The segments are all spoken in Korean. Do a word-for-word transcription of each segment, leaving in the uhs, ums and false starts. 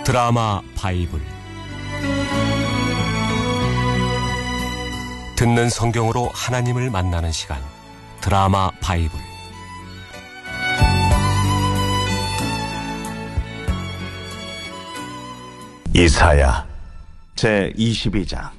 드라마 바이블. 듣는 성경으로 하나님을 만나는 시간, 드라마 바이블. 이사야 제이십이 장.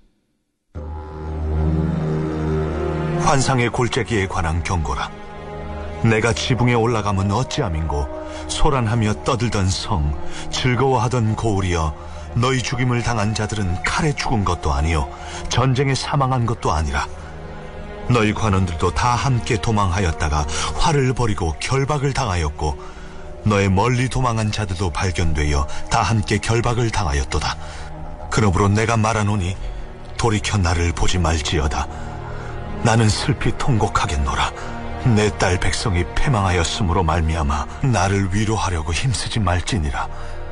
환상의 골짜기에 관한 경고라. 내가 지붕에 올라가면 어찌함인고, 소란하며 떠들던 성, 즐거워하던 고울이여, 너희 죽임을 당한 자들은 칼에 죽은 것도 아니요 전쟁에 사망한 것도 아니라, 너희 관원들도 다 함께 도망하였다가 화를 벌이고 결박을 당하였고, 너의 멀리 도망한 자들도 발견되어 다 함께 결박을 당하였도다. 그러므로 내가 말하노니 돌이켜 나를 보지 말지어다. 나는 슬피 통곡하겠노라. 내 딸 백성이 패망하였으므로 말미암아 나를 위로하려고 힘쓰지 말지니라.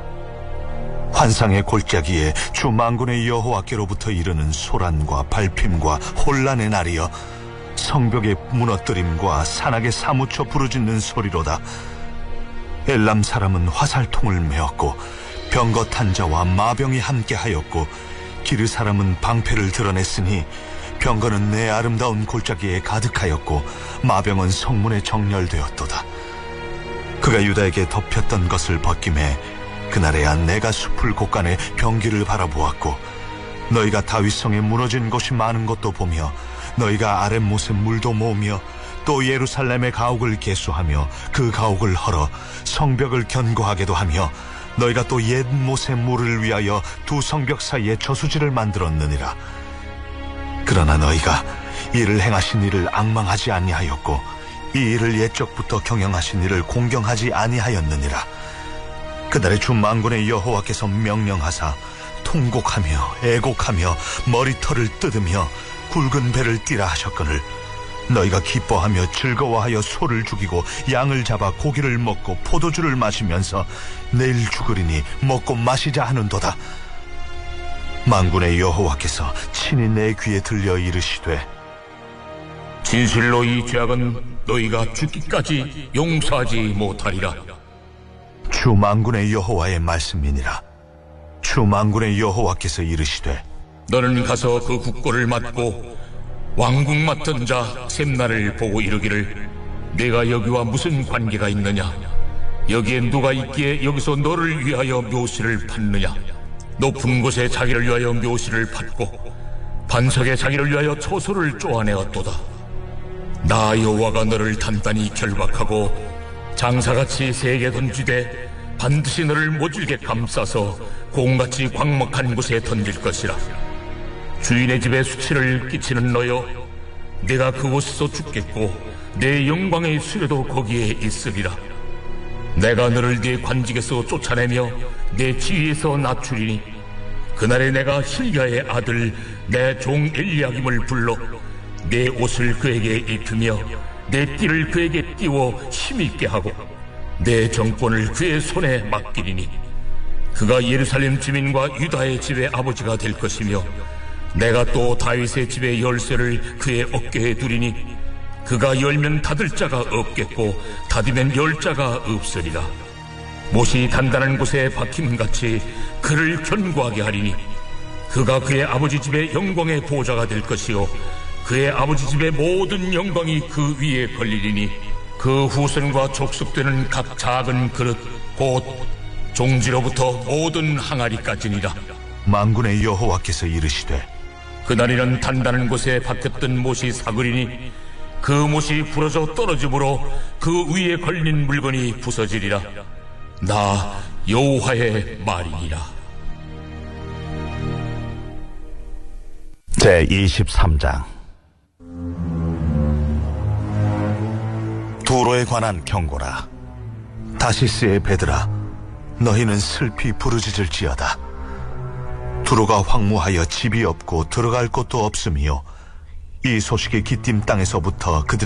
환상의 골짜기에 주 만군의 여호와께로부터 이르는 소란과 발핌과 혼란의 날이여, 성벽의 무너뜨림과 산악에 사무쳐 부르짖는 소리로다. 엘람 사람은 화살통을 메었고, 병거 탄 자와 마병이 함께하였고, 기르 사람은 방패를 드러냈으니, 병거는 내 아름다운 골짜기에 가득하였고, 마병은 성문에 정렬되었도다. 그가 유다에게 덮였던 것을 벗김에 그날에야 내가 숲을 곳간에 병기를 바라보았고, 너희가 다윗성에 무너진 곳이 많은 것도 보며, 너희가 아랫못에 물도 모으며, 또 예루살렘의 가옥을 개수하며 그 가옥을 헐어 성벽을 견고하게도 하며, 너희가 또 옛 못의 물을 위하여 두 성벽 사이에 저수지를 만들었느니라. 그러나 너희가 이를 행하신 이를 앙망하지 아니하였고, 이 일을 옛적부터 경영하신 이를 공경하지 아니하였느니라. 그날에 주 만군의 여호와께서 명령하사 통곡하며 애곡하며 머리털을 뜯으며 굵은 배를 띠라 하셨거늘, 너희가 기뻐하며 즐거워하여 소를 죽이고 양을 잡아 고기를 먹고 포도주를 마시면서 내일 죽으리니 먹고 마시자 하는도다. 만군의 여호와께서 친히 내 귀에 들려 이르시되, 진실로 이 죄악은 너희가 죽기까지 용서하지 못하리라. 주 만군의 여호와의 말씀이니라. 주 만군의 여호와께서 이르시되, 너는 가서 그 국고를 맡고 왕궁 맡은 자 셈나를 보고 이르기를, 내가 여기와 무슨 관계가 있느냐? 여기에 누가 있기에 여기서 너를 위하여 묘실을 팠느냐? 높은 곳에 자기를 위하여 묘실을 팠고 반석에 자기를 위하여 초소를 쪼아내었도다. 나 여호와가 너를 단단히 결박하고 장사같이 세게 던지되 반드시 너를 모질게 감싸서 공같이 광목한 곳에 던질 것이라. 주인의 집에 수치를 끼치는 너여, 내가 그곳에서 죽겠고 내 영광의 수레도 거기에 있으리라. 내가 너를 네 관직에서 쫓아내며 내 지위에서 낮추리니, 그날에 내가 hil야의 아들 내 종 엘리야김을 불러 내 옷을 그에게 입히며 내 띠를 그에게 띄워 힘있게 하고 내 정권을 그의 손에 맡기리니, 그가 예루살렘 주민과 유다의 집의 아버지가 될 것이며, 내가 또 다윗의 집의 열쇠를 그의 어깨에 두리니, 그가 열면 닫을 자가 없겠고 닫으면 열 자가 없으리라. 못이 단단한 곳에 박힘같이 그를 견고하게 하리니, 그가 그의 아버지 집의 영광의 보좌가 될 것이요 그의 아버지 집의 모든 영광이 그 위에 걸리리니, 그 후손과 족속되는 각 작은 그릇 곧 종지로부터 모든 항아리까지니라. 만군의 여호와께서 이르시되, 그날에는 단단한 곳에 박혔던 못이 사그리니, 그 못이 부러져 떨어짐으로 그 위에 걸린 물건이 부서지리라. 나 여호와의 말이니라. 제이십삼 장. 두로에 관한 경고라. 다시스의 배들아, 너희는 슬피 부르짖을지어다. 두로가 황무하여 집이 없고 들어갈 곳도 없으며, 이 소식이 기띔 땅에서부터 그들의